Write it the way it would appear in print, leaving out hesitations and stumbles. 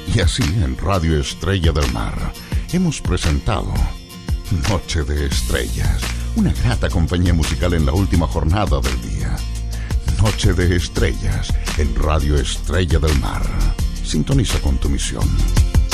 Y así, en Radio Estrella del Mar, hemos presentado Noche de Estrellas, una grata compañía musical en la última jornada del día. Noche de Estrellas, en Radio Estrella del Mar. Sintoniza con tu misión.